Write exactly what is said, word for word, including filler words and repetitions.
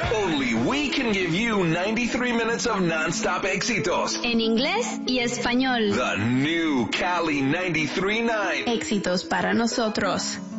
Only we can give you ninety-three minutes of non-stop éxitos. En inglés y español. The new Cali ninety-three point nine. Éxitos para nosotros.